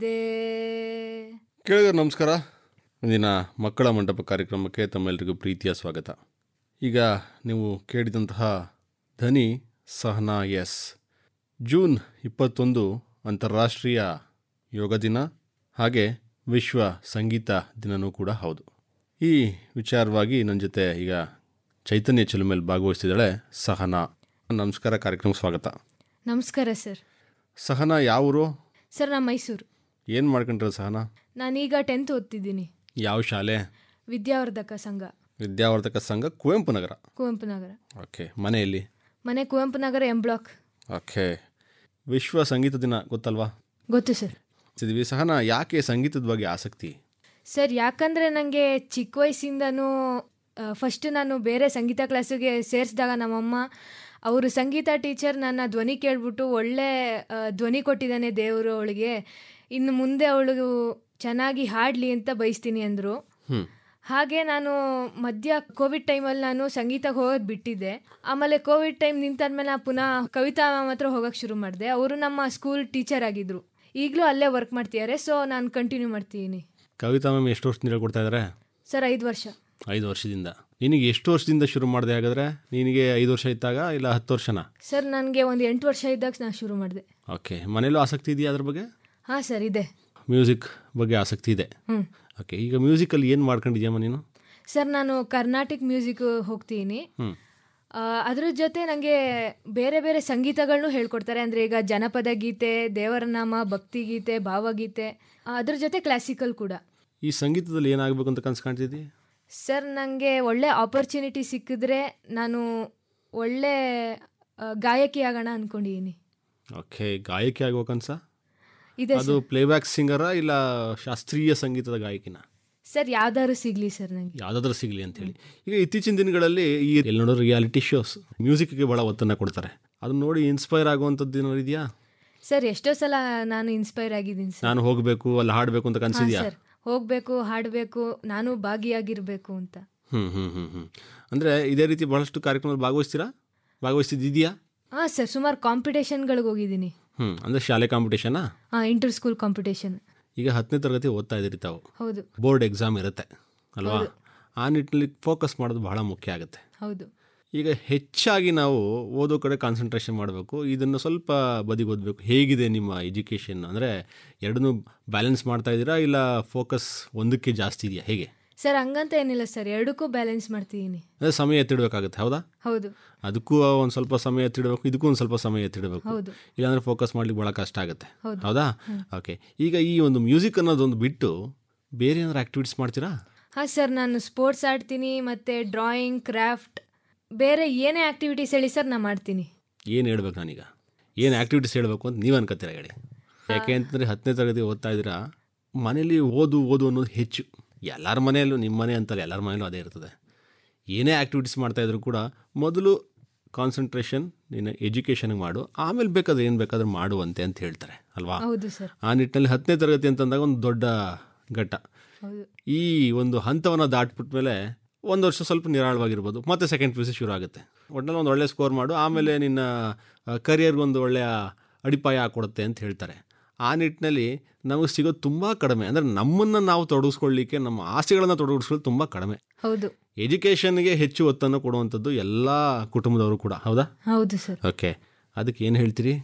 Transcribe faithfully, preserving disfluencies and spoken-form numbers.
ಕೇಳಿದ್ರೆ ನಮಸ್ಕಾರ. ಇಂದಿನ ಮಕ್ಕಳ ಮಂಟಪ ಕಾರ್ಯಕ್ರಮಕ್ಕೆ ತಮ್ಮೆಲ್ಲರಿಗೂ ಪ್ರೀತಿಯ ಸ್ವಾಗತ. ಈಗ ನೀವು ಕೇಳಿದಂತಹ ಧ್ವನಿ ಸಹನಾ ಎಸ್. ಜೂನ್ ಇಪ್ಪತ್ತೊಂದು ಅಂತಾರಾಷ್ಟ್ರೀಯ ಯೋಗ ದಿನ, ಹಾಗೆ ವಿಶ್ವ ಸಂಗೀತ ದಿನವೂ ಕೂಡ ಹೌದು. ಈ ವಿಚಾರವಾಗಿ ನನ್ನ ಜೊತೆ ಈಗ ಚೈತನ್ಯ ಚಿಲುಮೇಲ್ ಭಾಗವಹಿಸ್ತಿದ್ದಾಳೆ ಸಹನಾ. ನಮಸ್ಕಾರ, ಕಾರ್ಯಕ್ರಮ ಸ್ವಾಗತ. ನಮಸ್ಕಾರ ಸರ್. ಸಹನಾ ಯಾವೂರು? ಸರ್ ನಾ ಮೈಸೂರು. ಏನು ಮಾಡ್ಕೊಂಡ್ರ ಸಹನಾ? ನಾನೀಗ ಟೆಂತ್ ಓದ್ತಿದ್ದೀನಿ. ಯಾವ ಶಾಲೆ? ವಿದ್ಯಾವರ್ಧಕ ಸಂಘ. ವಿದ್ಯಾವರ್ಧಕ ಸಂಘ, ಕುವೆಂಪು ನಗರ. ಕುವೆಂಪು ನಗರ. ಓಕೆ. ಮನೆಯಲ್ಲಿ? ಮನೆ Kuvempu Nagar, M block. Okay. ವಿಶ್ವ ಸಂಗೀತ ದಿನ ಗೊತ್ತಲ್ವಾ? ಗೊತ್ತು ಸರ್. ಸಿದ್ವಿ. ಸಹನಾ, ಯಾಕೆ ಸಂಗೀತದ ಬಗ್ಗೆ ಆಸಕ್ತಿ? ಸರ್ ಯಾಕಂದರೆ ನನಗೆ ಚಿಕ್ಕ ವಯಸ್ಸಿಂದನೂ ಫಸ್ಟ್ ನಾನು ಬೇರೆ ಸಂಗೀತ ಕ್ಲಾಸಿಗೆ ಸೇರಿಸಿದಾಗ ನಮ್ಮಮ್ಮ ಅವರು ಸಂಗೀತ ಟೀಚರ್ ನನ್ನ ಧ್ವನಿ ಕೇಳಿಬಿಟ್ಟು ಒಳ್ಳೆ ಧ್ವನಿ ಕೊಟ್ಟಿದ್ದಾನೆ ದೇವರು ಅವಳಿಗೆ, ಇನ್ನು ಮುಂದೆ ಅವಳು ಚೆನ್ನಾಗಿ ಹಾಡಲಿ ಅಂತ ಬಯಸ್ತೀನಿ ಅಂದರು. ಹಾಗೆ ನಾನು ಮಧ್ಯ ಕೋವಿಡ್ ಟೈಮಲ್ಲಿ ನಾನು ಸಂಗೀತಕ್ಕೆ ಹೋಗೋದು ಬಿಟ್ಟಿದ್ದೆ. ಆಮೇಲೆ ಕೋವಿಡ್ ಟೈಮ್ ನಿಂತಾದ್ಮೇಲೆ ನಾನು ಪುನಃ ಕವಿತಾ ಮ್ಯಾಮ್ ಹತ್ರ ಹೋಗೋಕ್ಕೆ ಶುರು ಮಾಡಿದೆ. ಅವರು ನಮ್ಮ ಸ್ಕೂಲ್ ಟೀಚರ್ ಆಗಿದ್ದರು, ಈಗಲೂ ಅಲ್ಲೇ ವರ್ಕ್ ಮಾಡ್ತಿದ್ದಾರೆ. ಸೊ ನಾನು ಕಂಟಿನ್ಯೂ ಮಾಡ್ತೀನಿ. ಕವಿತಾ ಮ್ಯಾಮ್ ಎಷ್ಟು ವರ್ಷದಿಂದ ಹೇಳ್ಕೊಡ್ತಾ ಇದ್ದಾರೆ? ಸರ್ ಐದು ವರ್ಷ. ಐದು ವರ್ಷದಿಂದ. ನಿನಗೆ ಎಷ್ಟು ವರ್ಷದಿಂದ ಶುರು ಮಾಡಿದೆ ಹಾಗಾದರೆ? ನಿನಗೆ ಐದು ವರ್ಷ ಇದ್ದಾಗ ಇಲ್ಲ ಹತ್ತು ವರ್ಷನಾ? ಸರ್ ನನಗೆ ಒಂದು ಎಂಟು ವರ್ಷ ಇದ್ದಾಗ ನಾನು ಶುರು ಮಾಡಿದೆ. ಓಕೆ. ಮನೇಲೂ ಆಸಕ್ತಿ ಇದೆಯಾ ಅದ್ರ ಬಗ್ಗೆ? ಹಾಂ ಸರ್ ಇದೆ. ಮ್ಯೂಸಿಕ್ ಬಗ್ಗೆ ಆಸಕ್ತಿ ಇದೆ? ಹ್ಞೂ. ಓಕೆ. ಈಗ ಮ್ಯೂಸಿಕಲ್ಲಿ ಏನು ಮಾಡ್ಕೊಂಡಿದ್ಯಮ್ಮ ನೀನು? ಸರ್ ನಾನು ಕರ್ನಾಟಿಕ್ ಮ್ಯೂಸಿಕ್ ಹೋಗ್ತೀನಿ. ಹ್ಞೂ. ಅದ್ರ ಜೊತೆ ನನಗೆ ಬೇರೆ ಬೇರೆ ಸಂಗೀತಗಳನ್ನೂ ಹೇಳ್ಕೊಡ್ತಾರೆ. ಅಂದರೆ ಈಗ ಜನಪದ ಗೀತೆ, ದೇವರ ನಾಮ, ಭಕ್ತಿ ಗೀತೆ, ಭಾವಗೀತೆ, ಅದ್ರ ಜೊತೆ ಕ್ಲಾಸಿಕಲ್ ಕೂಡ. ಈ ಸಂಗೀತದಲ್ಲಿ ಏನಾಗಬೇಕು ಅಂತ ಕನಸು ಕಾಣ್ತಿದ್ದಿ? ಸರ್ ನನಗೆ ಒಳ್ಳೆ ಆಪರ್ಚುನಿಟಿ ಸಿಕ್ಕಿದ್ರೆ ನಾನು ಒಳ್ಳೆ ಗಾಯಕಿ ಆಗೋಣ ಅಂದ್ಕೊಂಡಿದ್ದೀನಿ. ಓಕೆ. ಗಾಯಕಿ ಆಗೋ ಕನಸ? ಇದೆ. ಅದು ಪ್ಲೇಬ್ಯಾಕ್ ಸಿಂಗರಾ ಇಲ್ಲ ಶಾಸ್ತ್ರೀಯ ಸಂಗೀತದ ಗಾಯಕಿನ? ಸರ್ ಯಾವ್ದಾದ್ರು ಸಿಗಲಿ ಸರ್, ನನಗೆ ಯಾವುದಾದ್ರೂ ಸಿಗಲಿ ಅಂತೇಳಿ. ಈಗ ಇತ್ತೀಚಿನ ದಿನಗಳಲ್ಲಿ ಈ ಎಲ್ಲಿ ನೋಡೋ ರಿಯಾಲಿಟಿ ಶೋಸ್ ಮ್ಯೂಸಿಕ್ಗೆ ಭಾಳ ಒತ್ತನ್ನು ಕೊಡ್ತಾರೆ. ಅದನ್ನ ನೋಡಿ ಇನ್ಸ್ಪೈರ್ ಆಗುವಂಥದ್ದು ಏನಾದ್ರು ಇದೆಯಾ? ಸರ್ ಎಷ್ಟೋ ಸಲ ನಾನು ಇನ್ಸ್ಪೈರ್ ಆಗಿದ್ದೀನಿ ಸರ್. ನಾನು ಹೋಗಬೇಕು, ಅಲ್ಲಿ ಹಾಡಬೇಕು ಅಂತ ಕನಸಿದ್ಯಾ? ಸರ್ ಹೋಗಬೇಕು, ಹಾಡಬೇಕು, ನಾನು ಭಾಗಿಯಾಗಿರಬೇಕು ಅಂತ. ಹ್ಞೂ ಹ್ಞೂ ಹ್ಞೂ ಹ್ಞೂ ಅಂದರೆ ಇದೇ ರೀತಿ ಬಹಳಷ್ಟು ಕಾರ್ಯಕ್ರಮದಲ್ಲಿ ಭಾಗವಹಿಸ್ತೀರಾ? ಭಾಗವಹಿಸ್ತಿದ್ದೀಯಾ? ಹಾಂ ಸರ್, ಸುಮಾರು ಕಾಂಪಿಟೇಷನ್ಗಳಿಗೆ ಹೋಗಿದ್ದೀನಿ. ಹ್ಞೂ. ಅಂದರೆ ಶಾಲೆ ಕಾಂಪಿಟೇಷನಾ? ಹಾಂ, ಇಂಟರ್ ಸ್ಕೂಲ್ ಕಾಂಪಿಟೇಷನ್. ಈಗ ಹತ್ತನೇ ತರಗತಿ ಓದ್ತಾ ಇದ್ದೀರಿ ತಾವು. ಹೌದು. ಬೋರ್ಡ್ ಎಕ್ಸಾಮ್ ಇರುತ್ತೆ ಅಲ್ವಾ? ಆ ನಿಟ್ಟಿನಲ್ಲಿ ಫೋಕಸ್ ಮಾಡೋದು ಬಹಳ ಮುಖ್ಯ ಆಗುತ್ತೆ. ಹೌದು. ಈಗ ಹೆಚ್ಚಾಗಿ ನಾವು ಓದೋ ಕಡೆ ಕಾನ್ಸಂಟ್ರೇಷನ್ ಮಾಡಬೇಕು, ಇದನ್ನು ಸ್ವಲ್ಪ ಬದಿಗೆ ಓದಬೇಕು. ಹೇಗಿದೆ ನಿಮ್ಮ ಎಜುಕೇಷನ್? ಅಂದರೆ ಎರಡನ್ನೂ ಬ್ಯಾಲೆನ್ಸ್ ಮಾಡ್ತಾ ಇದ್ದೀರಾ ಇಲ್ಲ ಫೋಕಸ್ ಒಂದಕ್ಕೆ ಜಾಸ್ತಿ ಇದೆಯಾ, ಹೇಗೆ? ಸರ್ ಹಂಗಂತ ಏನಿಲ್ಲ ಸರ್, ಎರಡಕ್ಕೂ ಬ್ಯಾಲೆನ್ಸ್ ಮಾಡ್ತಿದ್ದೀನಿ. ಅದೇ ಸಮಯ ಎತ್ತಿಡಬೇಕಾಗುತ್ತೆ, ಹೌದಾ? ಹೌದು. ಅದಕ್ಕೂ ಒಂದು ಸ್ವಲ್ಪ ಸಮಯ ಎತ್ತಿಡಬೇಕು, ಇದಕ್ಕೂ ಒಂದು ಸ್ವಲ್ಪ ಸಮಯ ಎತ್ತಿಡಬೇಕು. ಹೌದು. ಇಲ್ಲಾಂದರೆ ಫೋಕಸ್ ಮಾಡ್ಲಿಕ್ಕೆ ಭಾಳ ಕಷ್ಟ ಆಗುತ್ತೆ, ಹೌದು. ಹೌದಾ? ಓಕೆ. ಈಗ ಈ ಒಂದು ಮ್ಯೂಸಿಕ್ ಅನ್ನೋದೊಂದು ಬಿಟ್ಟು ಬೇರೆ ಏನಾದ್ರು ಆ್ಯಕ್ಟಿವಿಟೀಸ್ ಮಾಡ್ತೀರಾ? ಹಾಂ ಸರ್, ನಾನು ಸ್ಪೋರ್ಟ್ಸ್ ಆಡ್ತೀನಿ, ಮತ್ತು ಡ್ರಾಯಿಂಗ್, ಕ್ರಾಫ್ಟ್, ಬೇರೆ ಏನೇ ಆ್ಯಕ್ಟಿವಿಟೀಸ್ ಹೇಳಿ ಸರ್ ನಾನು ಮಾಡ್ತೀನಿ. ಏನು ಹೇಳ್ಬೇಕು ನಾನೀಗ? ಏನು ಆ್ಯಕ್ಟಿವಿಟೀಸ್ ಹೇಳಬೇಕು ಅಂತ ನೀವು ಅನ್ಕೋತೀರ ಹೇಳಿ? ಯಾಕೆ ಅಂತಂದರೆ ಹತ್ತನೇ ತರಗತಿ ಓದ್ತಾ ಇದ್ದೀರಾ, ಮನೇಲಿ ಓದು ಓದು ಅನ್ನೋದು ಹೆಚ್ಚು. ಎಲ್ಲರ ಮನೆಯಲ್ಲೂ, ನಿಮ್ಮ ಮನೆ ಅಂತಲ್ಲ, ಎಲ್ಲರ ಮನೆಯಲ್ಲೂ ಅದೇ ಇರ್ತದೆ. ಏನೇ ಆ್ಯಕ್ಟಿವಿಟೀಸ್ ಮಾಡ್ತಾಯಿದ್ರು ಕೂಡ ಮೊದಲು ಕಾನ್ಸಂಟ್ರೇಷನ್ ನಿನ್ನ ಎಜುಕೇಷನ್ಗೆ ಮಾಡು, ಆಮೇಲೆ ಬೇಕಾದ್ರೆ ಏನು ಬೇಕಾದ್ರೂ ಮಾಡುವಂತೆ ಅಂತ ಹೇಳ್ತಾರೆ ಅಲ್ವಾ? ಹೌದು ಸರ್. ಆ ನಿಟ್ಟಿನಲ್ಲಿ ಹತ್ತನೇ ತರಗತಿ ಅಂತಂದಾಗ ಒಂದು ದೊಡ್ಡ ಘಟ್ಟ. ಹೌದು. ಈ ಒಂದು ಹಂತವನ್ನು ದಾಟ್ಬಿಟ್ಟ ಮೇಲೆ ಒಂದು ವರ್ಷ ಸ್ವಲ್ಪ ನಿರಾಳವಾಗಿರ್ಬೋದು, ಮತ್ತೆ ಸೆಕೆಂಡ್ ಪಿ ಯು ಸಿ ಶುರು ಆಗುತ್ತೆ. ಒಟ್ಟಿನಲ್ಲಿ ಒಂದು ಒಳ್ಳೆ ಸ್ಕೋರ್ ಮಾಡು, ಆಮೇಲೆ ನಿನ್ನ ಕರಿಯರ್ಗೊಂದು ಒಳ್ಳೆಯ ಅಡಿಪಾಯ ಹಾಕ್ಕೊಡುತ್ತೆ ಅಂತ ಹೇಳ್ತಾರೆ. ಆ ನಿಟ್ಟಿನಲ್ಲಿ ನಮಗೆ ಸಿಗೋದು ತುಂಬ ಕಡಿಮೆ. ಅಂದರೆ ನಮ್ಮನ್ನು ನಾವು ತೊಡಗಿಸ್ಕೊಳ್ಳಿಕ್ಕೆ, ನಮ್ಮ ಆಸೆಗಳನ್ನು ತೊಡಗಿಸ್ಕೊಳ್ಳೋದು ತುಂಬ ಕಡಿಮೆ. ಹೌದು. ಎಜುಕೇಷನ್ಗೆ ಹೆಚ್ಚು ಒತ್ತನ್ನು ಕೊಡುವಂಥದ್ದು ಎಲ್ಲ ಕುಟುಂಬದವರು ಕೂಡ, ಹೌದಾ? ಹೌದು ಸರ್. ಓಕೆ. ಅದಕ್ಕೆ ಏನು ಹೇಳ್ತೀರಿ?